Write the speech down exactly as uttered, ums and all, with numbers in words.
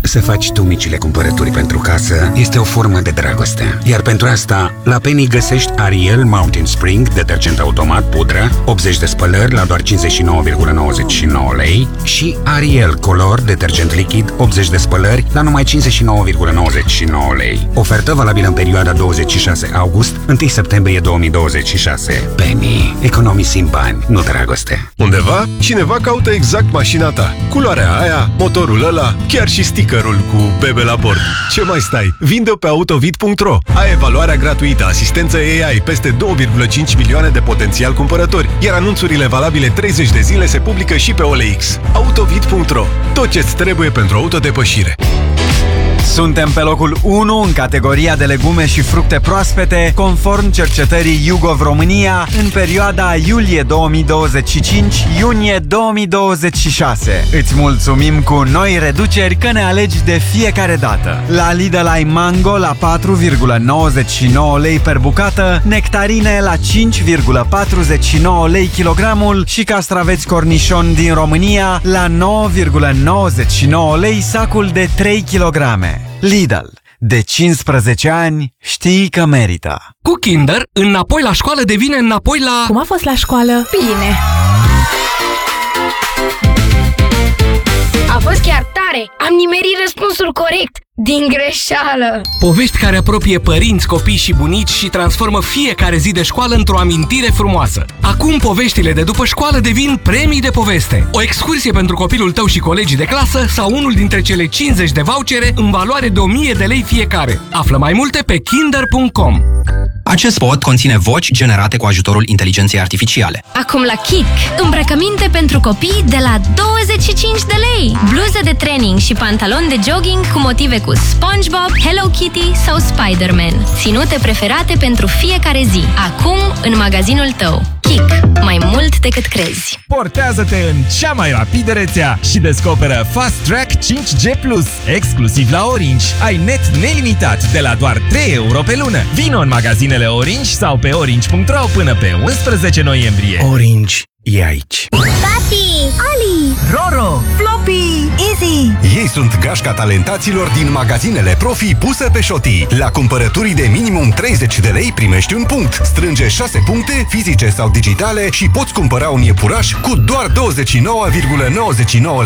Să faci tu micile cumpărături pentru casă este o formă de dragoste. Iar pentru asta, la Penny găsești Ariel Mountain Spring, detergent automat, pudră, optzeci de spălări la doar cincizeci și nouă virgulă nouăzeci și nouă lei și Ariel Color, detergent lichid, optzeci de spălări la numai cincizeci și nouă virgulă nouăzeci și nouă lei. Ofertă valabilă în perioada douăzeci și șase august - întâi septembrie două mii douăzeci și șase. Penny. Economisim bani, nu dragoste. Undeva, cineva caută exact mașina ta. Culoarea aia, motorul ăla, chiar și stickerul cu bebe la bord. Ce mai stai? Vinde-o pe autovid punct ro. Ai evaluarea gratuită, asistență A I, peste două virgulă cinci milioane de potențial cumpărători, iar anunțurile valabile treizeci de zile se publică și pe O L X. autovid punct ro. Tot ce-ți trebuie pentru autodepășire. Suntem pe locul unu în categoria de legume și fructe proaspete, conform cercetării YouGov România, în perioada iulie două mii douăzeci și cinci-iunie două mii douăzeci și șase. Îți mulțumim cu noi reduceri că ne alegi de fiecare dată. La Lidl ai mango la patru virgulă nouăzeci și nouă lei per bucată, nectarine la cinci virgulă patruzeci și nouă lei kilogramul și castraveți cornișon din România la nouă virgulă nouăzeci și nouă lei sacul de trei kilograme. Lidl. De cincisprezece ani știi că merită. Cu Kinder, înapoi la școală devine înapoi la... Cum a fost la școală? Bine! A fost chiar tare! Am nimerit răspunsul corect! Din greșeală! Povești care apropie părinți, copii și bunici și transformă fiecare zi de școală într-o amintire frumoasă. Acum poveștile de după școală devin premii de poveste. O excursie pentru copilul tău și colegii de clasă sau unul dintre cele cincizeci de vouchere în valoare de o mie de lei fiecare. Află mai multe pe kinder punct com. Acest spot conține voci generate cu ajutorul inteligenței artificiale. Acum la Kik, îmbrăcăminte pentru copii de la douăzeci și cinci de lei. Bluze de training și pantaloni de jogging cu motive cu SpongeBob, Hello Kitty sau Spider-Man. Ținute preferate pentru fiecare zi. Acum în magazinul tău. Kik. Mai mult decât crezi. Portează-te în cea mai rapidă rețea și descoperă Fast Track cinci G plus, exclusiv la Orange. Ai net nelimitat de la doar trei euro pe lună. Vino în magazinele Orange sau pe orange punct ro până pe unsprezece noiembrie. Orange e aici. Tati, Ali, Roro, Floppy, Easy. Ei sunt gașca talentaților din magazinele Profi pusă pe șotii. La cumpărături de minimum treizeci de lei primești un punct. Strânge șase puncte, fizice sau digitale și poți cumpăra un iepuraș cu doar douăzeci și nouă virgulă nouăzeci și nouă